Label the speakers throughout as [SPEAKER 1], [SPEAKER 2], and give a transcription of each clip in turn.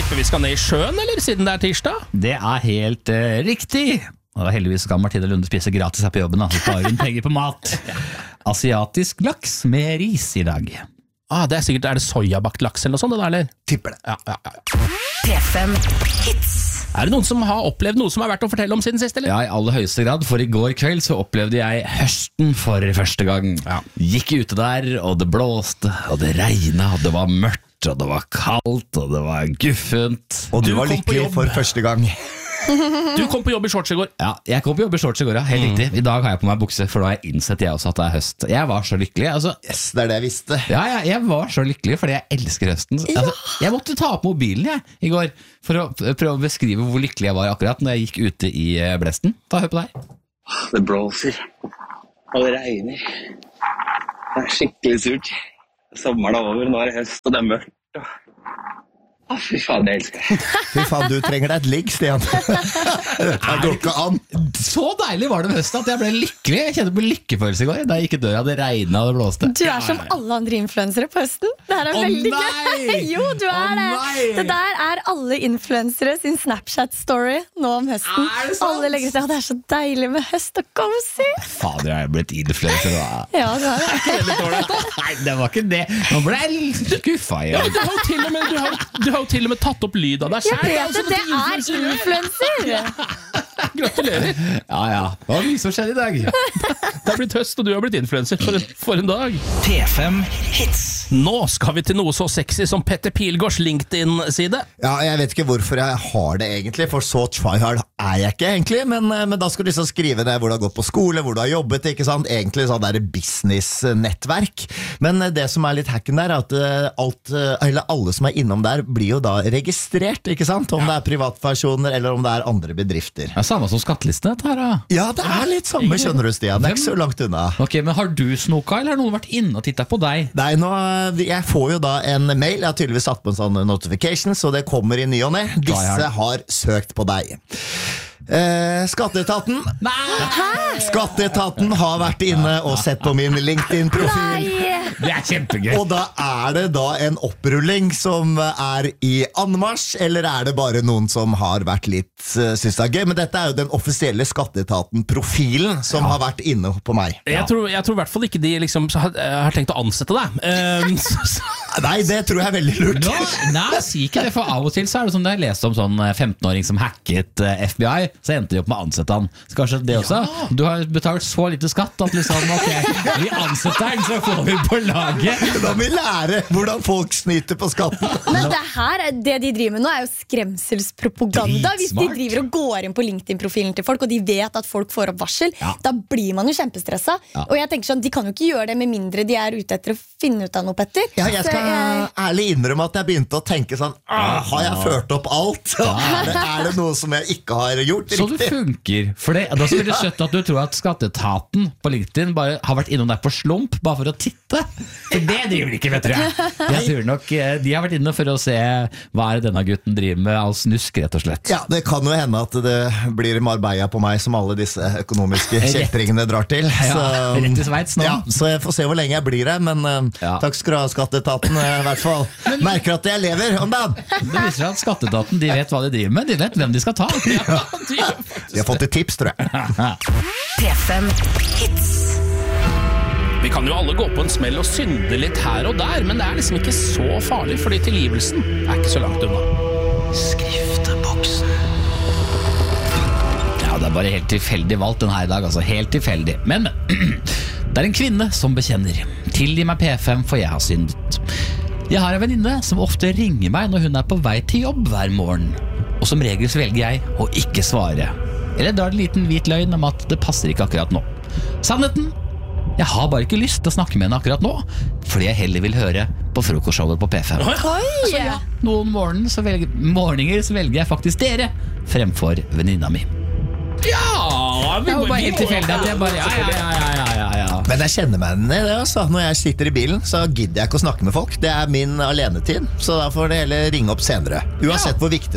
[SPEAKER 1] tipper vi skal ned I sjøen, eller siden det tirsdag?
[SPEAKER 2] Det helt riktig. Og heldigvis skal Martine Lunde spise gratis her på jobben, så sparer hun penger på mat. Asiatisk laks med ris I dag.
[SPEAKER 1] Det sikkert, det soyabakt laks eller noe sånt, det der, eller?
[SPEAKER 3] Tipper det.
[SPEAKER 1] Ja.
[SPEAKER 4] P5 Hits.
[SPEAKER 1] Det noen som har opplevd noe som er verdt å fortelle om siden sist, eller?
[SPEAKER 2] Ja, I aller høyeste grad, for I går kveld så opplevde jeg høsten for første gang. Gikk ute der, og det blåste, og det regnet, og det var mørkt, og det var kaldt, og det var guffent.
[SPEAKER 3] Og du var lykkelig for første gang.
[SPEAKER 1] Du kom på jobb I shorts I går.
[SPEAKER 2] Ja, jeg kom på jobb I shorts I går, helt riktig. I dag har jeg på meg bukse, for da har jeg innsett jeg også at det høst. Jeg var så lykkelig.
[SPEAKER 3] Yes, det det jeg visste.
[SPEAKER 2] Ja, jeg var så lykkelig, fordi jeg elsker høsten. Jeg måtte ta opp mobilen I går, for å prøve å beskrive hvor lykkelig jeg var akkurat når jeg gikk ute I blesten. Hør på deg.
[SPEAKER 5] Det blåser, og det regner. Det skikkelig surt. Sommeren over, nå det høst, og det mørkt. Fy faen, jeg elsker det.
[SPEAKER 3] Fy faen, du trenger deg et ligg, Stian. Det går ikke an.
[SPEAKER 2] Så deilig var det med høsten at jeg ble lykkelig. Jeg kjente på lykkefølelse I går da jeg gikk I døra, det regnet og det blåste.
[SPEAKER 6] Du som alle andre influensere på høsten. Det her veldig gøy. Jo, du det. Det der alle influensere sin Snapchat-story nå om høsten.
[SPEAKER 2] Det sant?
[SPEAKER 6] Alle legger ut det så deilig med høst og cozy.
[SPEAKER 2] Fader, jeg blitt influencer da.
[SPEAKER 6] Ja, du det.
[SPEAKER 2] Nei, det var ikke det. Nå ble jeg skuffa igjen.
[SPEAKER 1] Du har jo til og med tatt opp lyd av deg selv.
[SPEAKER 6] Jeg vet det influencer.
[SPEAKER 1] Gratulerer.
[SPEAKER 2] Ja. Hva mye som skjedde I dag?
[SPEAKER 1] Det blitt høst, og du har blitt influencer for en dag.
[SPEAKER 4] P5 Hits.
[SPEAKER 1] Nå skal vi til noe så sexy som Petter Pilgaards LinkedIn-side.
[SPEAKER 3] Ja, jeg vet ikke hvorfor jeg har det egentlig, for så tryhard jeg ikke egentlig, men da skal du liksom skrive ned hvor du har gått på skole, hvor du har jobbet, ikke sant? Egentlig sånn der business-nettverk. Men det som litt hacken der, at alle som innom der blir jo da registrert, ikke sant? Om det privatpersoner, eller om det andre bedrifter.
[SPEAKER 2] Det samme som skattelistene dette her da.
[SPEAKER 3] Ja, det litt samme, skjønner du, Stian. Det ikke så langt unna.
[SPEAKER 2] Ok, men har du snoka, eller har noen vært inne og tittet på deg?
[SPEAKER 3] Nei, jeg får jo da en mail. Jeg har tydeligvis satt på en sånn notification, så det kommer I ny og ne. Disse har søkt på deg. Skatteetaten Skatteetaten har vært inne og sett på min LinkedIn-profil.
[SPEAKER 2] Det kjempegøy.
[SPEAKER 3] Og da det da en opprulling som I anmarsj, eller det bare noen som har vært litt synes det gøy? Men dette jo den offisielle Skatteetaten-profilen som har vært inne på meg.
[SPEAKER 1] Jeg tror I hvert fall ikke de liksom har tenkt å ansette deg.
[SPEAKER 3] Nei, det tror jeg veldig lurt.
[SPEAKER 2] Nei, si ikke det, for av og til så det sånn da jeg leste om sånn 15-åring som hacket FBI, så endte de opp med å ansette han. Så kanskje det også? Du har betalt så lite skatt at liksom, ok, vi ansetter den, så får vi på laget.
[SPEAKER 3] Da må vi lære hvordan folk snyter på skatten.
[SPEAKER 6] Men det de driver med nå jo skremselspropaganda. Hvis de driver og går inn på LinkedIn-profilen til folk, og de vet at folk får opp varsel, da blir man jo kjempestressa. Og jeg tenker sånn, de kan jo ikke gjøre det med mindre de ute etter å finne ut av noe, Petter.
[SPEAKER 3] Ja, jeg skal ærlig innrømme at jeg begynte å tenke sånn, har jeg ført opp alt? Det noe som jeg ikke har gjort riktig?
[SPEAKER 2] Så det funker. For det så blir det søtt at du tror at Skatteetaten på LinkedIn bare har vært innom der på slump, bare for å titte. For det driver de ikke, vet jeg. Jeg tror nok de har vært inne for å se hva denne gutten driver med av snusk, rett og slett.
[SPEAKER 3] Ja, det kan jo hende at det blir Marbella på meg som alle disse økonomiske kjeltringene drar til. Så,
[SPEAKER 2] rett I Sveits nå.
[SPEAKER 3] Ja, så jeg får se hvor lenge jeg blir her, men takk skal du ha, Skatteetaten, I hvert fall. Merker at jeg lever om dagen.
[SPEAKER 2] Det viser seg at Skatteetaten, de vet hva de driver med, de vet hvem de skal ta.
[SPEAKER 3] De har fått et tips, tror jeg.
[SPEAKER 4] P5 Hits.
[SPEAKER 1] Vi kan jo alle gå på en smell og synde litt her og der, men det liksom ikke så farlig, fordi tilgivelsen ikke så langt unna.
[SPEAKER 4] Skrifteboksen.
[SPEAKER 2] Ja, det bare helt tilfeldig valgt den her I dag, altså helt tilfeldig. Men det en kvinne som bekjenner. Tilgi meg P5, for jeg har syndet. Jeg har en venninne som ofte ringer meg når hun på vei til jobb hver morgen. Og som regel så velger jeg å ikke svare. Eller drar en liten hvit løgn om at det passer ikke akkurat nå. Sannheten? Jeg har bare ikke lyst til å snakke med henne akkurat nå, fordi jeg heller vil høre på frokostshowet på P5. Så ja, noen morgener så velger jeg faktisk dere fremfor venninna mi.
[SPEAKER 1] Ja,
[SPEAKER 2] det var bare helt tilfeldig at jeg bare ja.
[SPEAKER 3] Men jeg kjenner meg igjen I det altså. Når jeg sitter I bilen så gidder jeg ikke å snakke med folk. Det min alenetid, så da får det heller ringe opp senere. Uansett hvor viktig det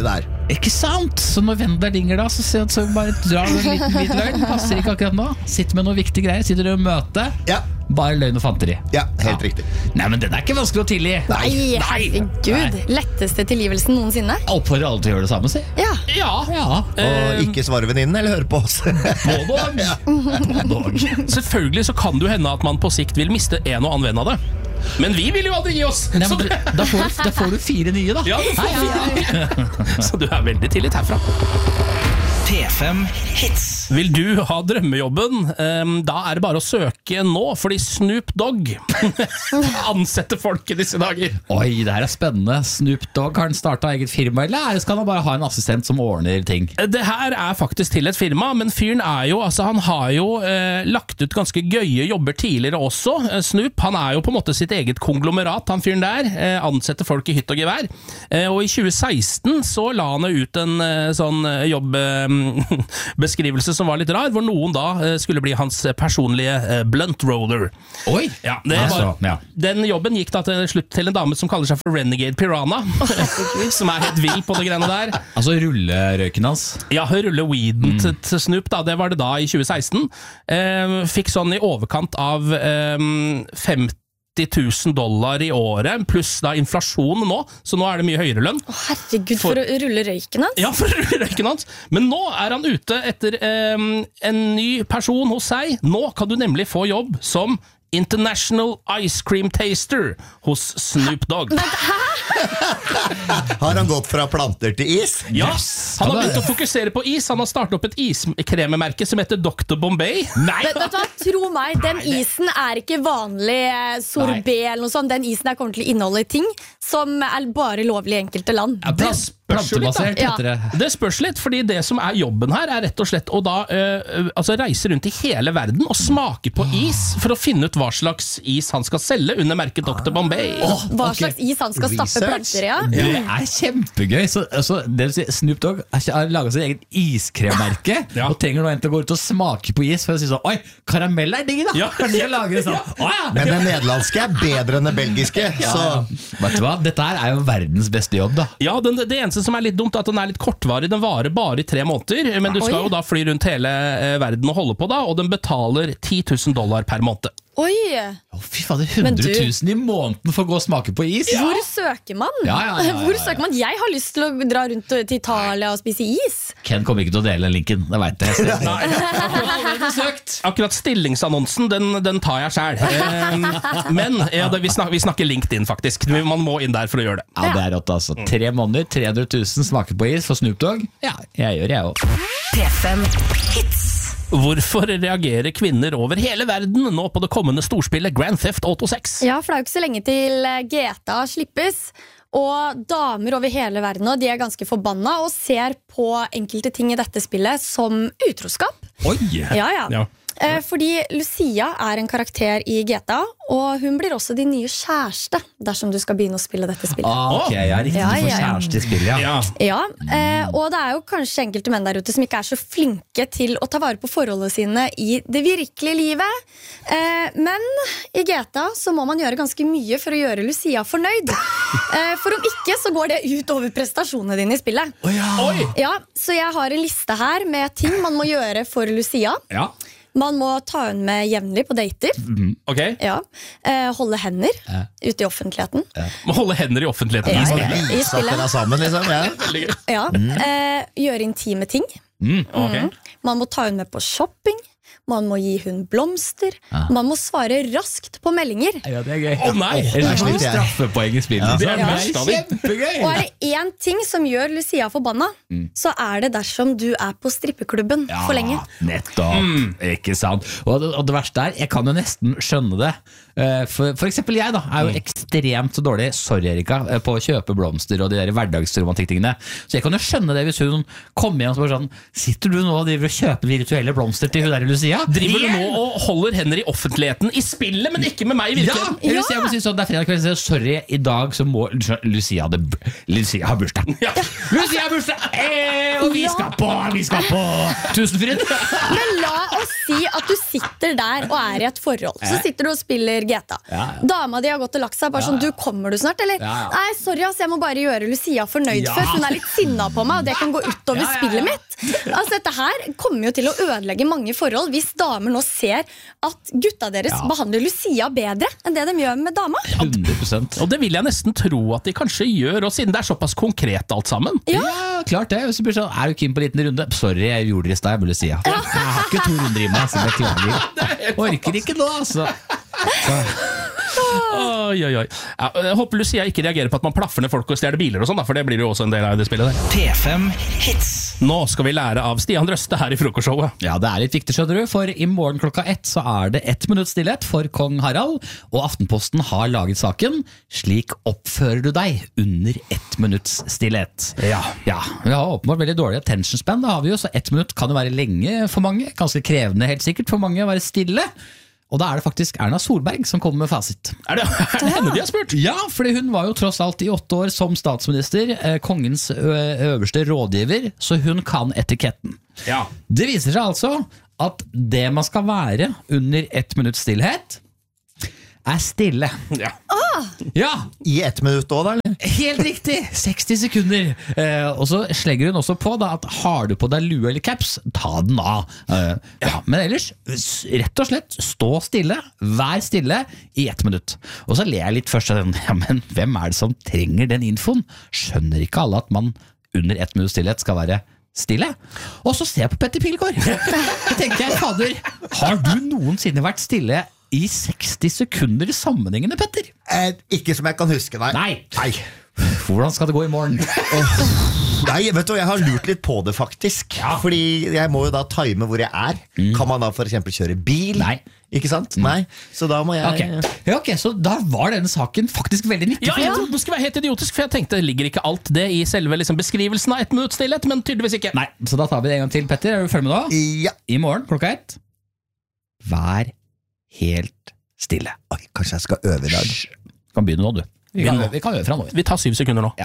[SPEAKER 2] Ikke sant? Så når Vendela ringer da, så bare drar du en liten midløgn. Passer ikke akkurat nå. Sitter med noe viktige greier, sitter du i møte.
[SPEAKER 3] Ja.
[SPEAKER 2] Bare løgn og fanteri.
[SPEAKER 3] Ja, helt riktig.
[SPEAKER 2] Nei, men den er ikke vanskelig å tilgi.
[SPEAKER 6] Nei, herregud. Letteste tilgivelsen noensinne.
[SPEAKER 2] Oppfordrer alle til å gjøre det samme, si.
[SPEAKER 6] Ja.
[SPEAKER 2] Ja.
[SPEAKER 3] Og ikke svare venninnen, eller høre på oss.
[SPEAKER 2] Både.
[SPEAKER 1] Selvfølgelig så kan det jo hende at man på sikt vil miste en og annen venn av det. Men vi vil jo aldri gi oss.
[SPEAKER 2] Nei, men da får du 4 nye, da.
[SPEAKER 1] Ja, du får Så du er veldig tillit herfra.
[SPEAKER 4] P5 Hits.
[SPEAKER 1] Vil du ha drømmejobben? Da er det bare å søke nå, fordi Snoop Dogg ansetter folk i disse dager.
[SPEAKER 2] Oi, det her er spennende. Snoop Dogg, har han startet eget firma, eller skal han bare ha en assistent som ordner ting?
[SPEAKER 1] Det her er faktisk til et firma, men fyren er jo, altså han har jo lagt ut ganske gøye jobber tidligere også. Snoop, han er jo på en måte sitt eget konglomerat, han fyren der, ansetter folk i hytt og gevær. Og i 2016 så la han ut en sånn beskrivelse som var litt rar, hvor noen da skulle bli hans personlige blunt roller.
[SPEAKER 2] Oi!
[SPEAKER 1] Ja, den jobben gikk da til slutt til en dame som kaller seg for Renegade Piranha, som er helt vill på det greiene der.
[SPEAKER 2] Altså rullerøyken hans? Ja,
[SPEAKER 1] rulleweeden til Snoop da, det var det da i 2016. Fikk sånn i overkant av $50,000 i året, pluss da inflasjon nå, så nå er det mye høyere lønn.
[SPEAKER 6] Herregud, for å rulle røyken hans?
[SPEAKER 1] Ja, for å rulle røyken hans. Men nå er han ute etter en ny person hos seg. Nå kan du nemlig få jobb som International Ice Cream Taster hos Snoop Dogg.
[SPEAKER 3] Har han gått fra planter til is?
[SPEAKER 1] Ja, han har begynt å fokusere på is. Han har startet opp et iskrememerke som heter Dr. Bombay.
[SPEAKER 6] Nei! Vet du hva, tro meg, den isen er ikke vanlig sorbet eller noe sånt. Den isen der kommer til å inneholde ting som er bare lovlig i enkelte land.
[SPEAKER 2] Ja, plantebasert heter det.
[SPEAKER 1] Det spørs litt, fordi det som er jobben her er rett og slett å da reise rundt i hele verden og smake på is for å finne ut hva slags is han skal selge under merket Dr. Bombay.
[SPEAKER 6] Hva slags is han skal stappe planter i, ja.
[SPEAKER 2] Det er kjempegøy. Så det vil si, Snoop Dogg har laget sitt eget iskremmerke og trenger nå en til å gå ut og smake på is for å si sånn, oi, karamell er digg da. Kanskje jeg lager det sånn.
[SPEAKER 3] Men den nederlandske er bedre enn den belgiske. Så.
[SPEAKER 2] Vet du hva, dette her er jo verdens beste jobb da.
[SPEAKER 1] Ja, det eneste som er litt dumt er at den er litt kortvarig. Den varer bare i 3 måneder, men du skal jo da fly rundt hele verden og holde på da, og den betaler $10,000 per måned.
[SPEAKER 6] Oi!
[SPEAKER 2] Fy fader, 100 000 i måneden for å gå og smake på is.
[SPEAKER 6] Hvor søker man? Hvor søker man? Jeg har lyst til å dra rundt til Italia og spise is.
[SPEAKER 2] Ken kommer ikke til å dele linken, det vet jeg.
[SPEAKER 1] Akkurat stillingsannonsen, den tar jeg selv. Men vi snakker LinkedIn faktisk. Man må inn der for å gjøre det.
[SPEAKER 2] Ja, det er rått altså. 3 måneder, 300 000 smaker på is for Snoop Dogg. Ja, jeg også.
[SPEAKER 4] P5 Hits.
[SPEAKER 1] Hvorfor reagerer kvinner over hele verden nå på det kommende storspillet Grand Theft Auto 6?
[SPEAKER 6] Ja, for det er jo ikke så lenge til GTA slippes, og damer over hele verden, og de er ganske forbanna og ser på enkelte ting i dette spillet som utroskap.
[SPEAKER 2] Oi!
[SPEAKER 6] Ja. Fordi Lucia er en karakter i GTA, og hun blir også din nye kjæreste dersom du skal begynne å spille dette spillet.
[SPEAKER 2] Ok, jeg er riktig for kjæreste i spillet,
[SPEAKER 6] ja. Og det er jo kanskje enkelte menn der ute som ikke er så flinke til å ta vare på forholdene sine i det virkelige livet. Men i GTA så må man gjøre ganske mye for å gjøre Lucia fornøyd. For om ikke så går det ut over prestasjonene dine i spillet. Ja, så jeg har en liste her med ting man må gjøre for Lucia.
[SPEAKER 2] Ja.
[SPEAKER 6] Man må ta henne med jevnlig på dater. Ja. Holde hender ute i offentligheten.
[SPEAKER 1] Må holde hender i offentligheten i spillet.
[SPEAKER 6] I spillet.
[SPEAKER 3] Sammen, liksom.
[SPEAKER 6] Gjøre intime ting. Man må ta henne med på shopping. Man må gi hun blomster. Man må svare raskt på meldinger.
[SPEAKER 2] Ja, det er gøy.
[SPEAKER 1] Å nei!
[SPEAKER 2] Det er sånn straffepoeng i spillet.
[SPEAKER 1] Det er
[SPEAKER 2] kjempegøy.
[SPEAKER 6] Og er det en ting som gjør Lucia forbanna, så er det dersom du er på strippeklubben for lenge.
[SPEAKER 2] Nettopp, ikke sant. Og det verste er, jeg kan jo nesten skjønne det. For eksempel jeg da, er jo ekstremt dårlig, sorry Erika, på å kjøpe blomster og de der hverdagsromantiktingene. Så jeg kan jo skjønne det hvis hun kommer igjen og spør sånn, sitter du nå og driver og kjøper virtuelle blomster til hun der i Lucia?
[SPEAKER 1] Driver du nå og holder hender i offentligheten i spillet, men ikke med meg i virkeligheten?
[SPEAKER 2] Eller hvis jeg må si sånn, det er fredag kveld, så sorry, i dag så må Lucia har bursdag. Lucia har bursdag, og vi skal på Tusenfryd.
[SPEAKER 6] Men la oss si at du sitter der og er i et forhold. Så sitter du og spiller GTA. Dama di har gått og lagt seg, bare sånn, du kommer du snart, eller? Nei, sorry, ass, jeg må bare gjøre Lucia fornøyd først. Hun er litt sinna på meg, og det kan gå utover spillet mitt. Altså, dette her kommer jo til å ødelegge mange forhold hvis damer nå ser at gutta deres behandler Lucia bedre enn det de gjør med dama.
[SPEAKER 2] 100%.
[SPEAKER 1] Og det vil jeg nesten tro at de kanskje gjør, og siden det er såpass konkret alt sammen.
[SPEAKER 2] Ja, klart det. Hvis du blir sånn, er du keen på en liten runde? Sorry, jeg gjorde det i sted, Lucia. Jeg har ikke 2 runder i meg, så beklager. Orker ikke nå, altså.
[SPEAKER 1] Oi. Jeg håper Lucia ikke reagerer på at man plaffer ned folk og stjeler biler og sånn, for det blir jo også en del av det spillet der.
[SPEAKER 4] P5 Hits.
[SPEAKER 1] Nå skal vi lære av Stian Røste her i frokostshowet.
[SPEAKER 2] Ja, det er litt viktig, skjønner du, for i morgen klokka 1 så er det 1 minutts stillhet for kong Harald, og Aftenposten har laget saken «Slik oppfører du deg under 1 minutts stillhet». Ja, vi har åpenbart veldig dårlig attention span, det har vi jo, så 1 minutt kan jo være lenge for mange, ganske krevende helt sikkert for mange å være stille. Og da er det faktisk Erna Solberg som kommer med fasit.
[SPEAKER 1] Er det henne de har spurt?
[SPEAKER 2] Ja, fordi hun var jo tross alt i 8 år som statsminister, kongens øverste rådgiver, så hun kan etiketten.
[SPEAKER 1] Ja.
[SPEAKER 2] Det viser seg altså at det man skal være under 1 minutts stillhet er stille. Ja.
[SPEAKER 3] I 1 minutt også da, eller?
[SPEAKER 2] Helt riktig, 60 sekunder. Og så slegger hun også på da, at har du på deg lue eller caps, ta den av. Men ellers, rett og slett, stå stille, vær stille i 1 minutt. Og så ler jeg litt først av den, men hvem er det som trenger den infoen? Skjønner ikke alle at man under 1 minutts stillhet skal være stille? Og så ser jeg på Petter Pilgaard. Jeg tenker, fader, har du noensinne vært stille i 60 sekunder sammenhengende, Petter?
[SPEAKER 3] Ikke som jeg kan huske, nei.
[SPEAKER 2] Hvordan skal det gå i morgen?
[SPEAKER 3] Nei, vet du, jeg har lurt litt på det faktisk. Fordi jeg må jo da time hvor jeg er. Kan man da for eksempel kjøre bil?
[SPEAKER 2] Nei.
[SPEAKER 3] Ikke sant? Nei, så da må jeg...
[SPEAKER 2] Ok, så da var denne saken faktisk veldig nyttig.
[SPEAKER 1] Ja, jeg trodde det skulle være helt idiotisk, for jeg tenkte, ligger ikke alt det i selve liksom, beskrivelsen av 1 minutts stillhet, men tydeligvis ikke.
[SPEAKER 2] Nei, så da tar vi det en gang til, Petter. Er du følge med nå?
[SPEAKER 3] Ja.
[SPEAKER 2] I morgen, klokka 1. Vær helt stille.
[SPEAKER 3] Oi, kanskje jeg skal øve i dag.
[SPEAKER 2] Kan begynne nå, du. Vi kan øve fra nå.
[SPEAKER 1] Vi tar 7 sekunder nå.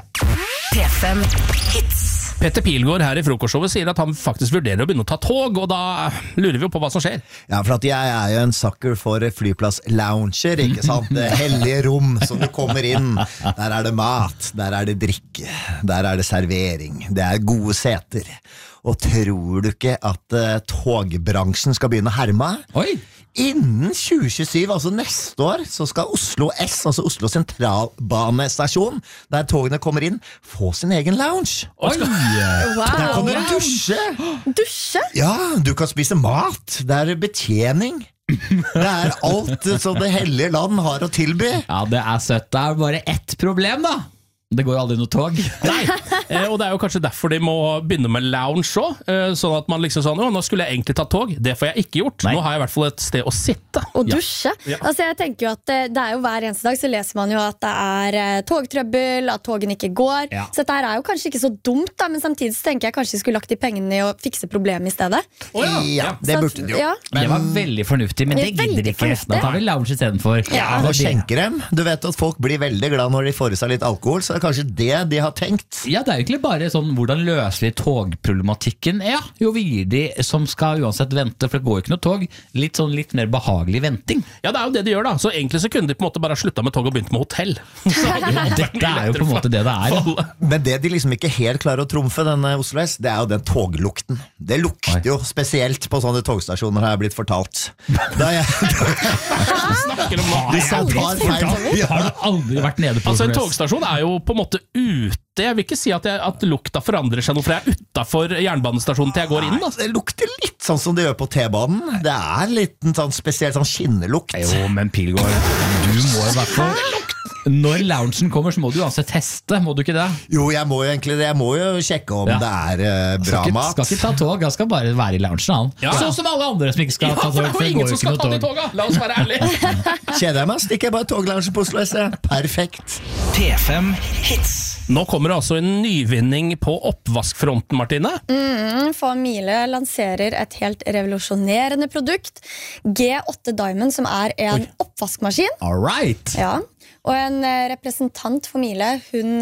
[SPEAKER 4] P5 Hits.
[SPEAKER 1] Petter Pilgaard her i frokostshowet sier at han faktisk vurderer å begynne å ta tog, og da lurer vi jo på hva som skjer.
[SPEAKER 3] Ja, for at jeg er jo en sucker for flyplass-lounger, ikke sant? Det hellige rom som du kommer inn. Der er det mat, der er det drikke, der er det servering, det er gode seter. Og tror du ikke at togbransjen skal begynne å herme?
[SPEAKER 2] Oi!
[SPEAKER 3] Innen 2027, altså neste år, så skal Oslo S, altså Oslo sentralbanestasjon, der togene kommer inn, få sin egen lounge.
[SPEAKER 2] Oi!
[SPEAKER 3] Der kan du dusje.
[SPEAKER 6] Dusje?
[SPEAKER 3] Ja, du kan spise mat. Det er betjening. Det er alt som det hellige land har å tilby.
[SPEAKER 2] Ja, det er søtt. Det er bare ett problem da. Det går jo aldri noe tog.
[SPEAKER 1] Nei, og det er jo kanskje derfor de må begynne med lounge også, sånn at man liksom sånn, nå skulle jeg egentlig tatt tog, det får jeg ikke gjort. Nå har jeg i hvert fall et sted å sitte.
[SPEAKER 6] Og dusje. Altså jeg tenker jo at det er jo hver eneste dag så leser man jo at det er togtrøbbel, at togene ikke går. Så dette her er jo kanskje ikke så dumt da, men samtidig så tenker jeg kanskje jeg skulle lagt de pengene i å fikse problemet i stedet.
[SPEAKER 3] Ja, det burde du jo.
[SPEAKER 2] Det var veldig fornuftig, men det gidder de ikke. Da tar vi lounge i stedet for.
[SPEAKER 3] Ja, og skjenker dem. Du vet at folk blir veldig glad når de får i seg litt alkohol, så kanskje det de har tenkt.
[SPEAKER 2] Ja, det er jo egentlig bare sånn, hvordan løser vi togproblematikken? Ja, jo vi gir de som skal uansett vente, for det går ikke noe tog, litt mer behagelig venting.
[SPEAKER 1] Ja, det er jo det de gjør da, så egentlig så kunne de på en måte bare slutta med tog og begynt med hotell.
[SPEAKER 2] Dette er jo på en måte det er.
[SPEAKER 3] Men det de liksom ikke helt klarer å trumfe denne Oslo S, det er jo den toglukten. Det lukter jo spesielt på sånne togstasjoner, har jeg blitt fortalt. Da jeg...
[SPEAKER 1] Snakker om noe.
[SPEAKER 2] Har du aldri vært nede på
[SPEAKER 1] Altså en togstasjon er jo på en måte ute. Jeg vil ikke si at lukta forandrer seg noe, for jeg er utenfor jernbanestasjonen til jeg går inn. Da.
[SPEAKER 3] Det lukter litt sånn som det gjør på T-banen. Det er litt en sånn spesiell sånn skinnelukt.
[SPEAKER 2] Jo, men Pilgaard, du må i hvert fall... Når loungen kommer, så må du uansett teste, må du ikke det?
[SPEAKER 3] Jo, jeg må jo egentlig det. Jeg må jo sjekke om det er bra mat.
[SPEAKER 2] Skal ikke ta tog, han skal bare være i loungen, han. Sånn som alle andre som ikke skal ta tog.
[SPEAKER 1] For ingen som skal ta de toga, la oss være ærlige.
[SPEAKER 3] Kjeder jeg meg, stikker jeg bare togloungen på Oslo S. Perfekt.
[SPEAKER 4] P5 Hits.
[SPEAKER 1] Nå kommer det altså en nyvinning på oppvaskfronten, Martine.
[SPEAKER 6] For Miele lanserer et helt revolusjonerende produkt, G8 Diamond, som er en oppvaskmaskin.
[SPEAKER 2] All right.
[SPEAKER 6] Ja, og en representant for Miele, hun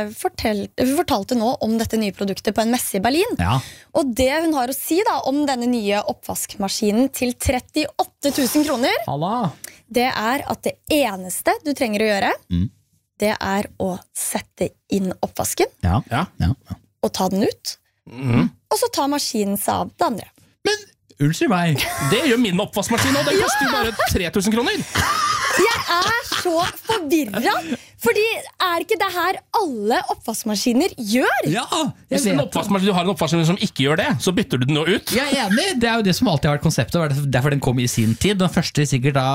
[SPEAKER 6] fortalte nå om dette nye produktet på en messe i Berlin.
[SPEAKER 2] Ja.
[SPEAKER 6] Og det hun har å si da om denne nye oppvaskmaskinen til 38 000 kroner,
[SPEAKER 2] Halla.
[SPEAKER 6] det er at det eneste du trenger å gjøre, det er å sette inn oppvasken
[SPEAKER 2] Ja.
[SPEAKER 6] og ta den ut. Og så tar maskinen seg av det andre.
[SPEAKER 2] Men, unnskyld meg.
[SPEAKER 1] Det gjør min oppvaskmaskin nå. Den koster jo bare 3000 kroner.
[SPEAKER 6] Jeg er så forvirret, fordi er ikke det her alle oppvaskmaskiner gjør?
[SPEAKER 2] Ja,
[SPEAKER 1] Hvis du har en oppvaskmaskin som ikke gjør det, så bytter du den jo ut.
[SPEAKER 2] Jeg er enig, det er jo det som alltid har vært konseptet. Derfor den kom i sin tid. Den første sikkert da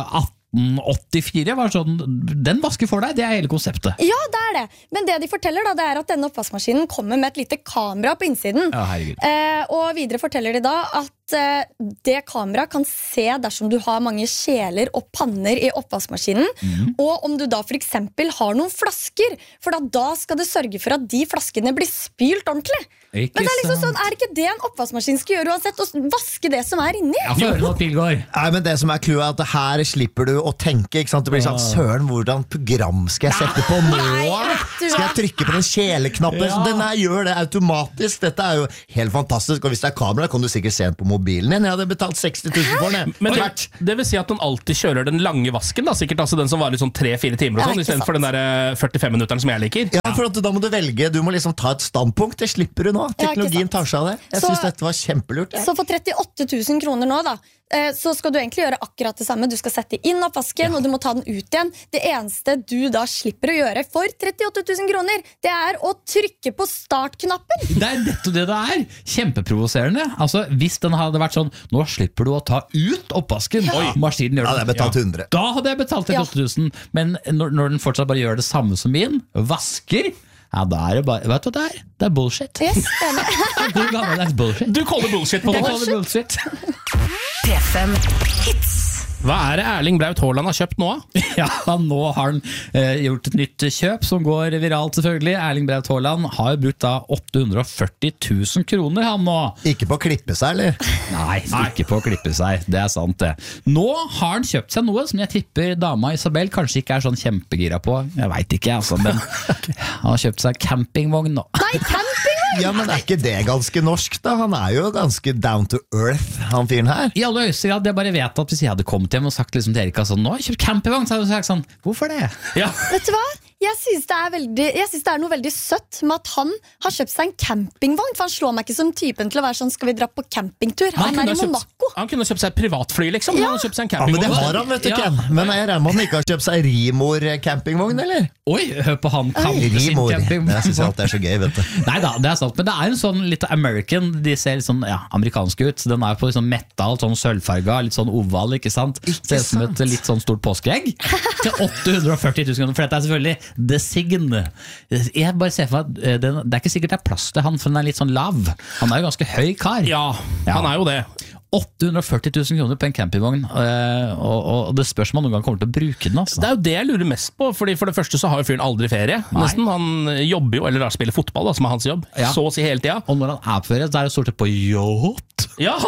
[SPEAKER 2] 1884 var sånn, den vasker for deg, det er hele konseptet.
[SPEAKER 6] Ja, det er det. Men det de forteller da, det er at denne oppvaskmaskinen kommer med et lite kamera på innsiden.
[SPEAKER 2] Ja, herregud.
[SPEAKER 6] Og videre forteller de da at det kamera kan se dersom du har mange kjeler og panner i oppvaskmaskinen, og om du da for eksempel har noen flasker, for da skal det sørge for at de flaskene blir spylt ordentlig.
[SPEAKER 2] Ikke
[SPEAKER 6] Men det er liksom
[SPEAKER 2] sant.
[SPEAKER 6] sånn, er ikke det en oppvaskmaskin skal gjøre uansett, å vaske det som er inni?
[SPEAKER 2] Ja, for høre noe Pilgaard.
[SPEAKER 3] Nei, men det som er clouet er at her slipper du å tenke, ikke sant? Det blir sånn, søren, hvordan program skal jeg sette på nå?
[SPEAKER 6] Nei, vet du
[SPEAKER 3] Skal
[SPEAKER 6] hva?
[SPEAKER 3] jeg trykke på den kjeleknappen?
[SPEAKER 2] Ja.
[SPEAKER 3] Så den her gjør det automatisk. Dette er jo helt fantastisk, og hvis det er kamera, kan du sikkert se den på mobilen din. Jeg hadde betalt 60 000 for den.
[SPEAKER 1] Men
[SPEAKER 3] Hvert.
[SPEAKER 1] det vil si at den alltid kjører den lange vasken, da, sikkert altså den som varer sånn 3-4 timer, og
[SPEAKER 6] Ja,
[SPEAKER 1] sånn,
[SPEAKER 6] ikke
[SPEAKER 1] i stedet for den
[SPEAKER 6] sant.
[SPEAKER 1] der 45-minutteren som jeg liker.
[SPEAKER 3] Ja, for at da må du velge, du må liksom ta et standpunkt, det slipper du nå.
[SPEAKER 6] Ja, ikke
[SPEAKER 3] Teknologien
[SPEAKER 6] sant.
[SPEAKER 3] tar seg av det. Jeg
[SPEAKER 6] Så-
[SPEAKER 3] synes dette var kjempelurt.
[SPEAKER 6] Så for 38 000 kroner nå da, så skal du egentlig gjøre akkurat det samme. Du skal sette inn oppvasken, og du må ta den ut igjen. Det eneste du da slipper å gjøre for 38 000 kroner, det er å trykke på startknappen.
[SPEAKER 2] Det er nettopp det det er. Kjempeprovoserende. Altså, hvis den hadde vært sånn, nå slipper du å ta ut oppvasken. Maskinen gjør
[SPEAKER 3] Ja, det er
[SPEAKER 2] det.
[SPEAKER 3] betalt 100.
[SPEAKER 2] Da hadde jeg betalt 38 000. Men når den fortsatt bare gjør det samme som min, vasker, ja, da er det bare, vet du hva det er? Det er bullshit.
[SPEAKER 6] Yes, enig.
[SPEAKER 2] God gammeldags bullshit.
[SPEAKER 1] Du kaller bullshit på
[SPEAKER 2] Jeg
[SPEAKER 1] det.
[SPEAKER 2] kaller det bullshit.
[SPEAKER 4] P5 Hits.
[SPEAKER 1] Hva er det Erling Braut Haaland har kjøpt nå?
[SPEAKER 2] Ja, nå har han gjort et nytt kjøp som går viralt selvfølgelig. Erling Braut Haaland har jo brukt da 840 000 kroner han nå.
[SPEAKER 3] Ikke på å klippe seg, eller?
[SPEAKER 2] Nei, ikke på å klippe seg, det er sant det. Nå har han kjøpt seg noe som jeg tipper dama Isabel kanskje ikke er sånn kjempegira på. Jeg vet ikke, altså, men han har kjøpt seg campingvogn nå.
[SPEAKER 6] Nei, campingvogn!
[SPEAKER 3] Ja, men er ikke det ganske norsk da? Han er jo ganske down to earth, han fyren her.
[SPEAKER 2] I aller høyeste grad, jeg bare vet at hvis jeg hadde kommet hjem og sagt liksom til Erika sånn, nå har jeg kjøpt campingvogn, så hadde jeg sagt sånn, hvorfor det?
[SPEAKER 1] Ja,
[SPEAKER 6] Vet du hva? Jeg synes det er noe veldig søtt med at han har kjøpt seg en campingvogn, for han slår meg ikke som typen til å være sånn, skal vi dra på campingtur? Han er i Monaco.
[SPEAKER 1] Han kunne kjøpt seg et privatfly, liksom. Han har kjøpt seg en
[SPEAKER 3] Ja, men det
[SPEAKER 1] campingvogn.
[SPEAKER 3] har han, vet du,
[SPEAKER 1] Ja.
[SPEAKER 3] Ken. Men jeg regner med han ikke har kjøpt seg Rimor campingvogn, eller?
[SPEAKER 2] Oi, hør på han kampe sin
[SPEAKER 3] Rimor.
[SPEAKER 2] campingvogn.
[SPEAKER 3] Det synes jeg alltid er så gøy, vet du.
[SPEAKER 2] Neida, det er sant, men det er en sånn litt American, de ser litt sånn amerikanske ut, så den er på sånn metal, sånn sølvfarga, litt sånn oval, ikke sant? Ser ut som et litt sånn stort påskeegg til 840 000 kroner, for dette er selvfølgelig The Sign. Jeg bare ser for meg at det er ikke sikkert det er plass til han, for den er litt sånn lav. Han er jo ganske høy kar.
[SPEAKER 1] Ja, han er jo det.
[SPEAKER 2] 840 000 kroner på en campingvogn, og det spørs om han noen gang kommer til å bruke den. Altså.
[SPEAKER 1] Det er jo det jeg lurer mest på, fordi for det første så har jo fyren aldri ferie. Nesten, han jobber jo, eller da spiller fotball, da, som er hans jobb.
[SPEAKER 2] Ja.
[SPEAKER 1] Så å si hele tida.
[SPEAKER 2] Og når han er på ferie, så er det stort sett på yacht.
[SPEAKER 1] Ja,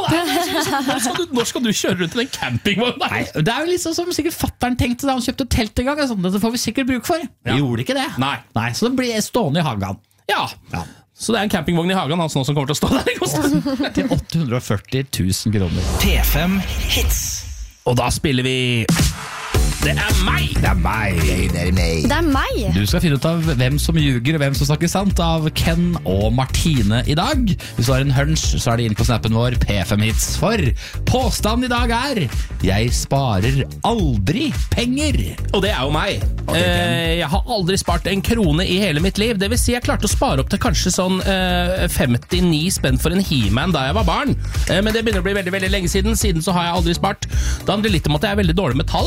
[SPEAKER 1] når skal du kjøre rundt i den campingvognen?
[SPEAKER 2] Nei, det er jo litt sånn som sikkert fatteren tenkte da han kjøpte telt en gang. Sånn, dette får vi sikkert bruk for. Vi gjorde ikke det.
[SPEAKER 1] Nei.
[SPEAKER 2] Så det blir stående i hagen.
[SPEAKER 1] Ja. Så det er en campingvogn i hagen hans nå som kommer til å stå der i kosten.
[SPEAKER 2] Til 840 000 kroner.
[SPEAKER 4] P5 Hits.
[SPEAKER 1] Og da spiller vi Det er meg!
[SPEAKER 2] Det er meg.
[SPEAKER 3] Det er meg.
[SPEAKER 6] Det er meg.
[SPEAKER 2] Du skal finne ut av hvem som ljuger og hvem som snakker sant av Ken og Martine i dag. Hvis du har en hunch, så er det inn på snappen vår P5 Hits. For påstanden i dag er: jeg sparer aldri penger.
[SPEAKER 1] Og det er jo meg.
[SPEAKER 2] Ken.
[SPEAKER 1] Jeg har aldri spart en krone i hele mitt liv. Det vil si jeg klarte å spare opp til kanskje sånn 59 spenn for en He-Man da jeg var barn. Men det begynner å bli veldig, veldig lenge siden. Siden så har jeg aldri spart. Det handler litt om at jeg er veldig dårlig med tall.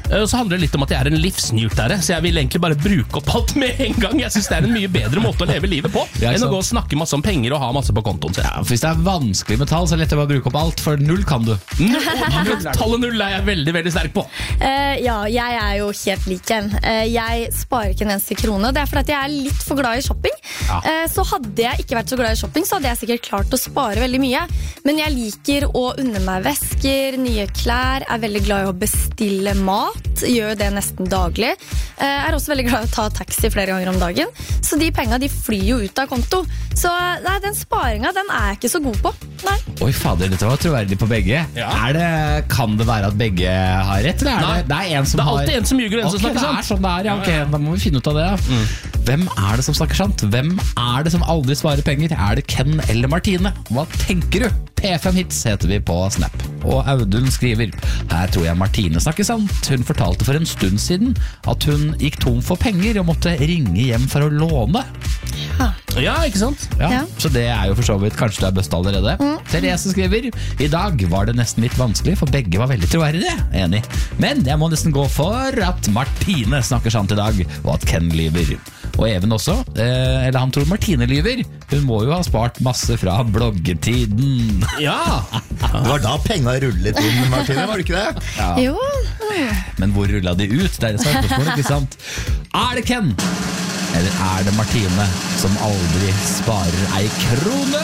[SPEAKER 1] Så handler det litt om at jeg en livsnjutere, så jeg vil egentlig bare bruke opp alt med en gang. Jeg synes det en mye bedre måte å leve livet på enn å gå og snakke masse om penger og ha masse på kontoen sin.
[SPEAKER 2] Ja, for hvis det vanskelig med tall, så er det lett å bare bruke opp alt, for 0 kan du.
[SPEAKER 1] Tallet 0 jeg veldig, veldig sterk på.
[SPEAKER 6] Ja, jeg jo helt lik en. Jeg sparer ikke en eneste krone. Det fordi at jeg litt for glad i shopping. Så hadde jeg ikke vært så glad i shopping, så hadde jeg sikkert klart å spare veldig mye. Men jeg liker å unne meg vesker, nye klær, veldig glad i å bestille mat, gjør det nesten daglig. Også veldig glad i å ta taxi flere ganger om dagen. Så de pengene, de flyr jo ut av konto. Så nei, den sparingen, den jeg ikke så god på. Nei.
[SPEAKER 2] Oi, fader, dette var troverdig på begge. Kan det være at begge har rett, eller det en som har...
[SPEAKER 1] Det alltid en som ljuger, en som snakker sant.
[SPEAKER 2] Det sånn det ja, ok, da må vi finne ut av det. Hvem det som snakker sant? Hvem det som aldri sparer penger? Det Ken eller Martine? Hva tenker du? P5 Hits heter vi på Snap. Og Audun skriver: her tror jeg Martine snakker sant. Hun fortalte for en stund siden at hun gikk tom for penger og måtte ringe hjem for å låne.
[SPEAKER 1] Ja, ikke sant?
[SPEAKER 2] Ja. Så det jo for så vidt, kanskje du bøst allerede. Therese skriver: i dag var det nesten litt vanskelig, for begge var veldig troverdige. Enig. Men jeg må nesten gå for at Martine snakker sant i dag, og at Ken lyver. Og Even også, eller han tror Martine lyver. Hun må jo ha spart masse fra bloggetiden.
[SPEAKER 1] Ja!
[SPEAKER 3] Det var da penger rullet inn, Martine, var det ikke det?
[SPEAKER 2] Ja.
[SPEAKER 6] Jo.
[SPEAKER 2] Men hvor rullet de ut? Det det spørsmålet, ikke sant? Det Ken? Eller det Martine som aldri sparer ei krone?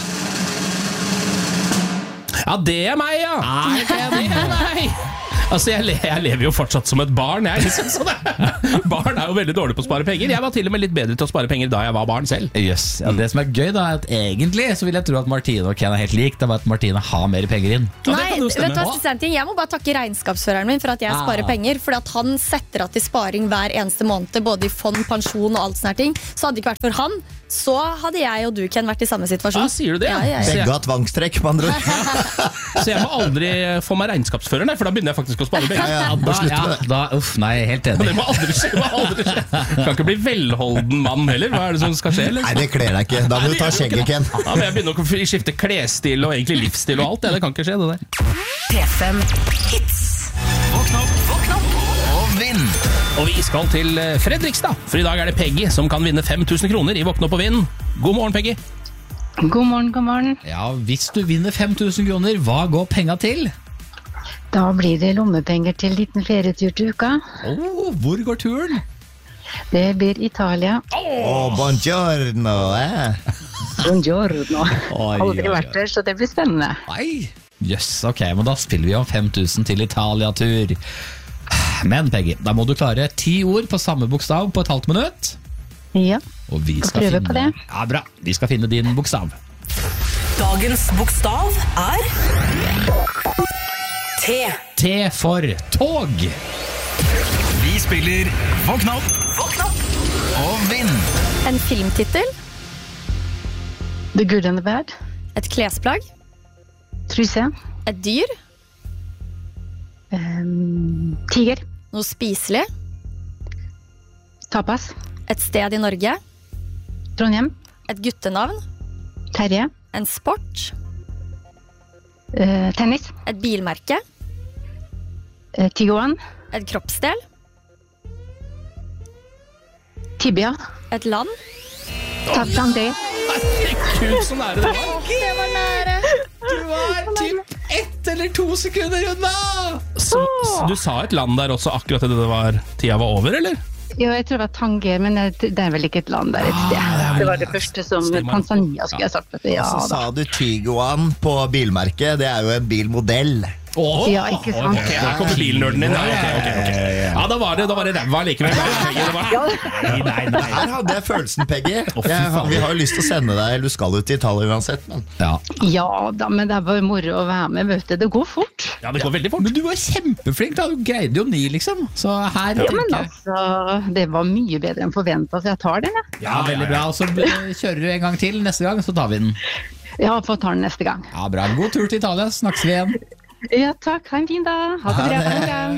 [SPEAKER 1] Ja, det meg, ja. Det meg. Altså, jeg lever jo fortsatt som et barn. Barn jo veldig dårlig på å spare penger. Jeg var til og med litt bedre til å spare penger da jeg var barn selv.
[SPEAKER 2] Yes. Ja, det som gøy da, at egentlig så vil jeg tro at Martine og Ken helt lik. Det var at Martine har mer penger inn.
[SPEAKER 6] Nei, vet du hva, jeg må bare takke regnskapsføreren min for at jeg sparer penger. Fordi at han setter av til sparing hver eneste måned, både i fond, pensjon og alt sånne ting. Så hadde det ikke vært for han, så hadde jeg og du, Ken, vært i samme situasjon.
[SPEAKER 1] Sier du det?
[SPEAKER 6] Ja.
[SPEAKER 3] Begge har tvangstrekk, på andre ord.
[SPEAKER 1] Så jeg må aldri få meg regnskapsføreren, for da begynner jeg faktisk å spare penger.
[SPEAKER 2] Nei, helt enig.
[SPEAKER 1] Det må aldri skje. Kan ikke bli velholden mann heller. Hva det som skal skje? Liksom?
[SPEAKER 3] Nei, det kler deg ikke. Da må du ta skjegget, Ken.
[SPEAKER 1] Ja, men jeg begynner å skifte klesstil og egentlig livsstil og alt. Det kan ikke skje, det der.
[SPEAKER 4] P5 Hits.
[SPEAKER 7] Våkn opp og vinn.
[SPEAKER 1] Og vi skal til Fredrikstad, for i dag det Peggy som kan vinne 5000 kroner i Våkn opp og vinn. God morgen, Peggy.
[SPEAKER 8] God morgen.
[SPEAKER 2] Ja, hvis du vinner 5000 kroner, hva går penga til?
[SPEAKER 8] Da blir det lommepenger til liten ferietur til uka.
[SPEAKER 2] Hvor går turen?
[SPEAKER 8] Det blir Italia.
[SPEAKER 3] Buongiorno,
[SPEAKER 8] Buongiorno. Aldri vært der, så det blir spennende.
[SPEAKER 2] Ok, men da spiller vi om 5000 til Italia-tur. Men Peggy, da må du klare 10 ord på samme bokstav på et halvt minutt.
[SPEAKER 8] Ja,
[SPEAKER 2] og vi skal
[SPEAKER 8] prøve
[SPEAKER 2] finne...
[SPEAKER 8] på det.
[SPEAKER 2] Ja, bra. Vi skal finne din bokstav.
[SPEAKER 4] Dagens bokstav T.
[SPEAKER 2] T for tog.
[SPEAKER 7] Vi spiller Våkn opp og vinn.
[SPEAKER 6] En filmtittel.
[SPEAKER 8] The Good and the Bad.
[SPEAKER 6] Et klesplagg.
[SPEAKER 8] Truse.
[SPEAKER 6] Et dyr.
[SPEAKER 8] Tiger.
[SPEAKER 6] Noe spiselig.
[SPEAKER 8] Tapas.
[SPEAKER 6] Et sted i Norge.
[SPEAKER 8] Trondheim.
[SPEAKER 6] Et guttenavn.
[SPEAKER 8] Terje.
[SPEAKER 6] En sport.
[SPEAKER 8] Tennis.
[SPEAKER 6] Et bilmerke.
[SPEAKER 8] Tiguan.
[SPEAKER 6] Et kroppsdel.
[SPEAKER 8] Tibia.
[SPEAKER 6] Et land.
[SPEAKER 8] Tattandi.
[SPEAKER 1] Herregud, så nære det var.
[SPEAKER 6] Det var nære.
[SPEAKER 2] Du var typ 1 eller 2 sekunder unna.
[SPEAKER 1] Så du sa et land der også akkurat det tida var over, eller?
[SPEAKER 8] Jo, jeg tror det var Tanger, men det vel ikke et land der et sted. Det var det første som Tanzania skulle jeg sagt. Ja,
[SPEAKER 3] så sa du Tiguan på bilmerket. Det jo en bilmodell.
[SPEAKER 8] Ja, ikke sant.
[SPEAKER 1] Ok, der kommer bilnerden din. Ja, da var det ræva likevel. Nei.
[SPEAKER 3] Her hadde jeg følelsen, Peggy. Vi har jo lyst til å sende deg, eller du skal ut til Italia uansett. Men.
[SPEAKER 8] Ja da, men det bare moro å være med, vet du. Det går fort.
[SPEAKER 1] Ja, det går veldig fort.
[SPEAKER 2] Men du var kjempeflink da, du greide jo 9 liksom. Så her
[SPEAKER 8] ja, men altså, det var mye bedre enn forventet, så jeg tar den, ja.
[SPEAKER 2] Ja, veldig bra. Og så kjører du en gang til neste gang, så tar vi den.
[SPEAKER 8] Ja, får ta den neste gang.
[SPEAKER 2] Ja, bra. God tur til Italia, snakkes vi igjen.
[SPEAKER 8] Ja, takk. Ha en fin dag. Ha det bra.